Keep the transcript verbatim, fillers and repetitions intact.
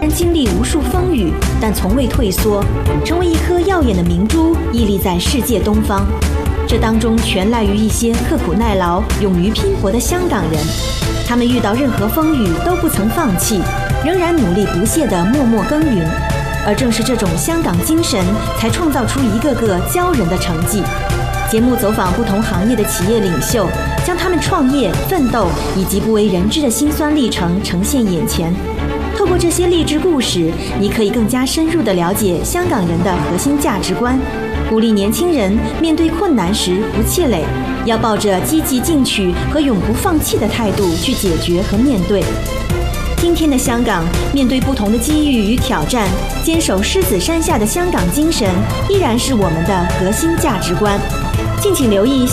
然经历无数风雨，但从未退缩，成为一颗耀眼的明珠，屹立在世界东方。这当中全赖于一些刻苦耐劳、勇于拼搏的香港人。他们遇到任何风雨都不曾放弃，仍然努力不懈地默默耕耘。而正是这种香港精神，才创造出一个个骄人的成绩。节目走访不同行业的企业领袖，将他们创业、奋斗以及不为人知的辛酸历程呈现眼前。透过这些励志故事，你可以更加深入地了解香港人的核心价值观，鼓励年轻人面对困难时不气馁，要抱着积极进取和永不放弃的态度去解决和面对。今天的香港，面对不同的机遇与挑战，坚守狮子山下的香港精神，依然是我们的核心价值观。敬请留意